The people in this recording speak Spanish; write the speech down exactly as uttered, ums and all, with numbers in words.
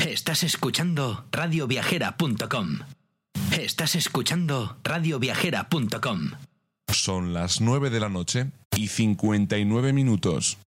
Estás escuchando radio viajera punto com. Estás escuchando radio viajera punto com. Son las nueve de la noche y cincuenta y nueve minutos.